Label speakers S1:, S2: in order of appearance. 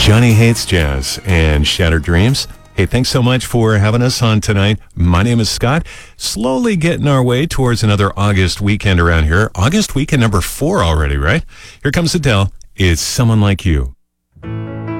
S1: Johnny Hates Jazz and Shattered Dreams. Hey, thanks so much for having us on tonight. My name is Scott. Slowly getting our way towards another August weekend around here. August weekend number 4 already, right? Here comes Adele. It's Someone Like You.